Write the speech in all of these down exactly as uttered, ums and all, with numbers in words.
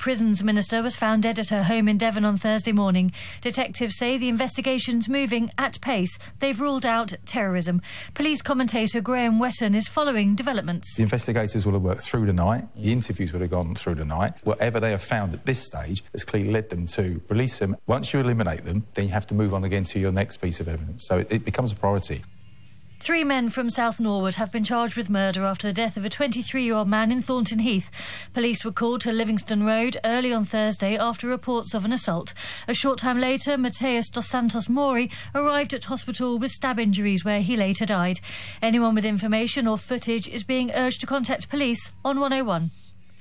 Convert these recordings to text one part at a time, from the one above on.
Prisons Minister was found dead at her home in Devon on Thursday morning. Detectives say the investigation's moving at pace. They've ruled out terrorism. Police commentator Graham Wetton is following developments. The investigators will have worked through the night. The interviews would have gone through the night. Whatever they have found at this stage has clearly led them to release them. Once you eliminate them, then you have to move on again to your next piece of evidence. So it, it becomes a priority. Three men from South Norwood have been charged with murder after the death of a twenty-three-year-old man in Thornton Heath. Police were called to Livingston Road early on Thursday after reports of an assault. A short time later, Mateus dos Santos Mori arrived at hospital with stab injuries where he later died. Anyone with information or footage is being urged to contact police on one oh one.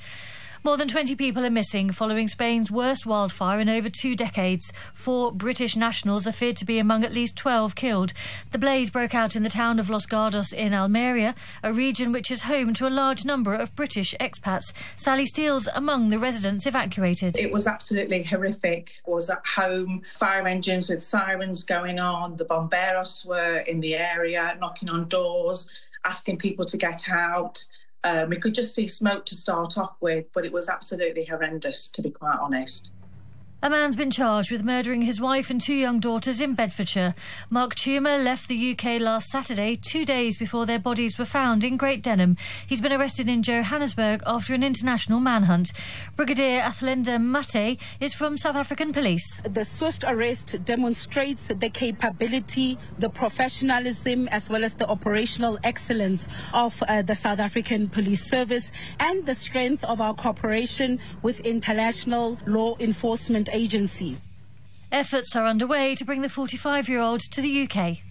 More than twenty people are missing following Spain's worst wildfire in over two decades. Four British nationals are feared to be among at least twelve killed. The blaze broke out in the town of Los Gardos in Almeria, a region which is home to a large number of British expats. Sally Steele's among the residents evacuated. It was absolutely horrific. I was at home, fire engines with sirens going on. The bomberos were in the area, knocking on doors, asking people to get out. Um, we could just see smoke to start off with, but it was absolutely horrendous, to be quite honest. A man's been charged with murdering his wife and two young daughters in Bedfordshire. Mark Tumer left the U K last Saturday, two days before their bodies were found in Great Denham. He's been arrested in Johannesburg after an international manhunt. Brigadier Athlinda Mate is from South African Police. The swift arrest demonstrates the capability, the professionalism, as well as the operational excellence of uh, the South African Police Service and the strength of our cooperation with international law enforcement agencies. Efforts are underway to bring the forty-five-year-old to the U K.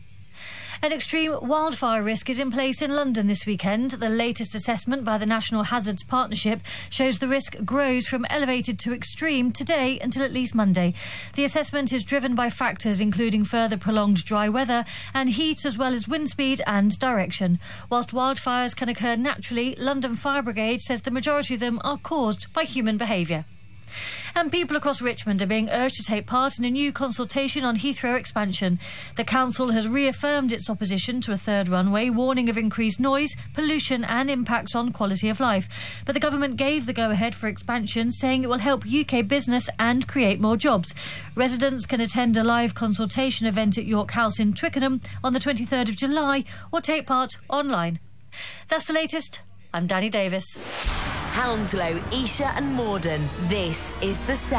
An extreme wildfire risk is in place in London this weekend. The latest assessment by the National Hazards Partnership shows the risk grows from elevated to extreme today until at least Monday. The assessment is driven by factors including further prolonged dry weather and heat, as well as wind speed and direction. Whilst wildfires can occur naturally, London Fire Brigade says the majority of them are caused by human behaviour. And people across Richmond are being urged to take part in a new consultation on Heathrow expansion. The council has reaffirmed its opposition to a third runway, warning of increased noise, pollution and impacts on quality of life. But the government gave the go-ahead for expansion, saying it will help U K business and create more jobs. Residents can attend a live consultation event at York House in Twickenham on the twenty-third of July or take part online. That's the latest. I'm Danny Davis. Hounslow, Esher and Morden. This is The Sound.